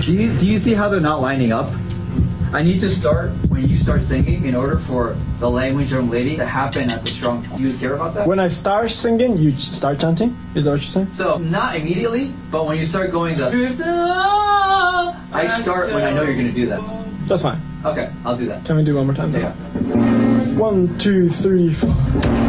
Do you see how they're not lining up? I need to start when you start singing in order for the language lady to happen at the strong point. Do you care about that? When I start singing, you start chanting? Is that what you're saying? So, not immediately, but when you start going I start when I know you're going to do that. That's fine. Okay, I'll do that. Can we do one more time? Yeah. 1, 2, 3, 4.